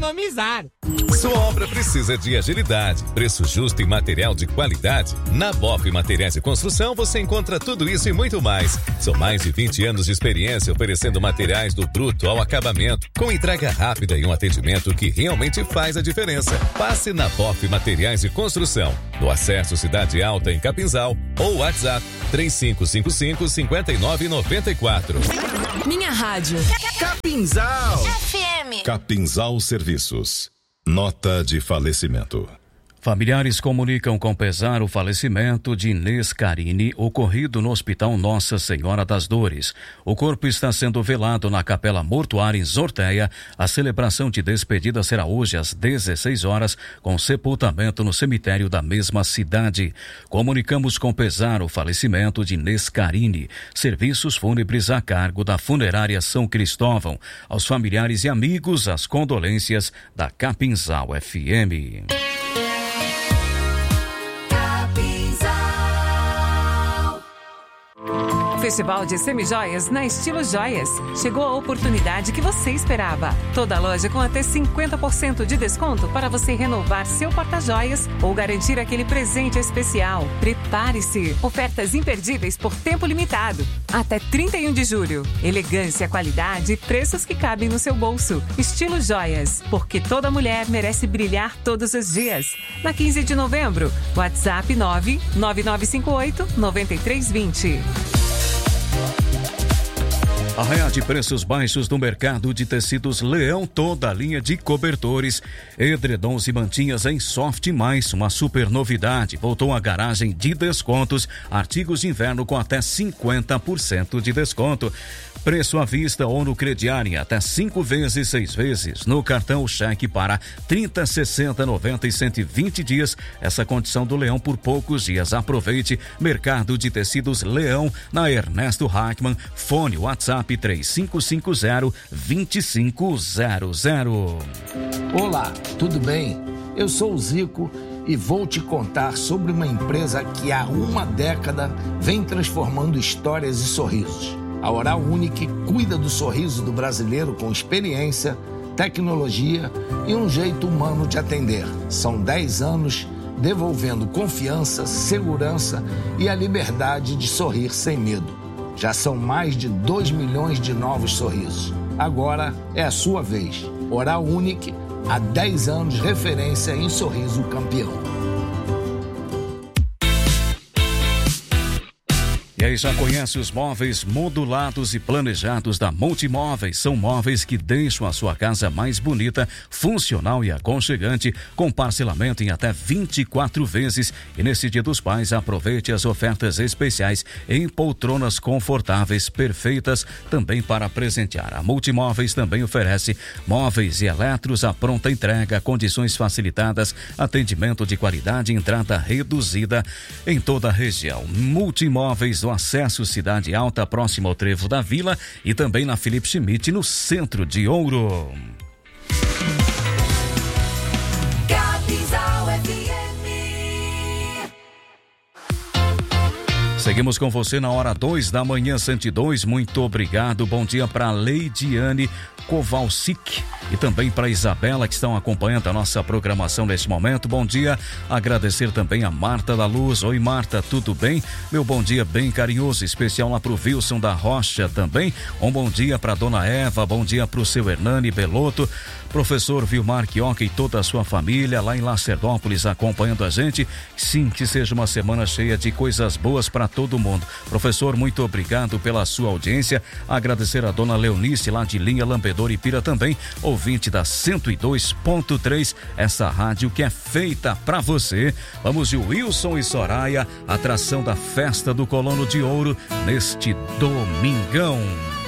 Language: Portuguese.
economizar. Sua obra precisa de agilidade, preço justo e material de qualidade? Na BOF Materiais de Construção você encontra tudo isso e muito mais. São mais de 20 anos de experiência oferecendo materiais do bruto ao acabamento, com entrega rápida e um atendimento que realmente faz a diferença. Passe na BOF Materiais de Construção, no Acesso Cidade Alta em Capinzal, ou WhatsApp 3555-5994. Minha rádio. Capinzal FM. Capinzal Serviços. Nota de falecimento. Familiares comunicam com pesar o falecimento de Inês Carini, ocorrido no Hospital Nossa Senhora das Dores. O corpo está sendo velado na Capela Mortuária em Zorteia. A celebração de despedida será hoje às 16 horas, com sepultamento no cemitério da mesma cidade. Comunicamos com pesar o falecimento de Inês Carini. Serviços fúnebres a cargo da Funerária São Cristóvão. Aos familiares e amigos, as condolências da Capinzal FM. Festival de Semijoias na Estilo Joias. Chegou a oportunidade que você esperava. Toda loja com até 50% de desconto para você renovar seu porta-joias ou garantir aquele presente especial. Prepare-se. Ofertas imperdíveis por tempo limitado. Até 31 de julho. Elegância, qualidade e preços que cabem no seu bolso. Estilo Joias. Porque toda mulher merece brilhar todos os dias. Na 15 de novembro. WhatsApp 99958-9320. Arraia de preços baixos no mercado de tecidos Leão, toda a linha de cobertores, edredons e mantinhas em Soft Mais, uma super novidade. Voltou a garagem de descontos, artigos de inverno com até 50% de desconto. Preço à vista ou no crediário em até 5 vezes, 6 vezes. No cartão, cheque para 30, 60, 90 e 120 dias. Essa condição do Leão por poucos dias. Aproveite. Mercado de Tecidos Leão, na Ernesto Hackman. Fone WhatsApp 3550-2500. Olá, tudo bem? Eu sou o Zico e vou te contar sobre uma empresa que há uma década vem transformando histórias e sorrisos. A Oral Unique cuida do sorriso do brasileiro com experiência, tecnologia e um jeito humano de atender. São 10 anos devolvendo confiança, segurança e a liberdade de sorrir sem medo. Já são mais de 2 milhões de novos sorrisos. Agora é a sua vez. Oral Unique, há 10 anos referência em sorriso campeão. E aí, já conhece os móveis modulados e planejados da Multimóveis? São móveis que deixam a sua casa mais bonita, funcional e aconchegante, com parcelamento em até 24 vezes. E nesse Dia dos Pais, aproveite as ofertas especiais em poltronas confortáveis, perfeitas também para presentear. A Multimóveis também oferece móveis e eletros à pronta entrega, condições facilitadas, atendimento de qualidade e entrada reduzida em toda a região. Multimóveis do Acesso Cidade Alta, próximo ao Trevo da Vila, e também na Felipe Schmidt, no centro de Ouro. Seguimos com você na hora 2 da manhã, 102. Muito obrigado. Bom dia para Leidiane Kowalczyk e também para Isabela, que estão acompanhando a nossa programação neste momento. Bom dia. Agradecer também a Marta da Luz. Oi, Marta, tudo bem? Meu bom dia bem carinhoso, especial lá pro Wilson da Rocha também. Um bom dia para dona Eva, bom dia pro seu Hernani Belotto, professor Vilmar Quioca e toda a sua família lá em Lacerdópolis acompanhando a gente. Sim, que seja uma semana cheia de coisas boas para todo mundo. Professor, muito obrigado pela sua audiência. Agradecer a dona Leonice lá de Linha Lambedouro Ipira também, ouvinte da 102.3, essa rádio que é feita pra você. Vamos de Wilson e Soraya, atração da Festa do Colono de Ouro neste domingão.